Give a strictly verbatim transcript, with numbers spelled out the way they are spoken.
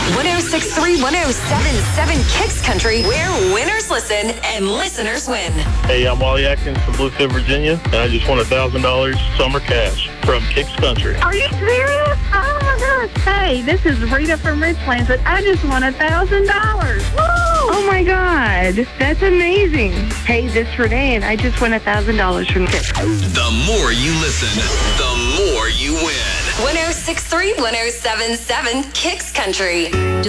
one oh six point three, one oh seven point seven Kicks Country, where winners listen and listeners win. Hey, I'm Wally Atkins from Bluefield, Virginia, and I just won one thousand dollars summer cash from Kicks Country. Are you serious? Oh, my gosh. Hey, this is Rita from Richlands, and I just won one thousand dollars. Woo! Oh, my God. That's amazing. Hey, this is Renee, and I just won one thousand dollars from Kicks. The more you listen, the more you win. one oh six point three, one oh seven point seven Kicks Country.